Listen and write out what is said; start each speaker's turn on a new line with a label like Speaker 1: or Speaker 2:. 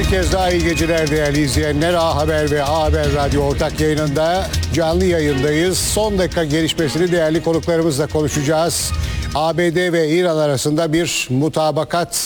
Speaker 1: Bir kez daha iyi geceler değerli izleyenler. A Haber ve A Haber Radyo ortak yayınında canlı yayındayız. Son dakika gelişmesini değerli konuklarımızla konuşacağız. ABD ve İran arasında bir mutabakat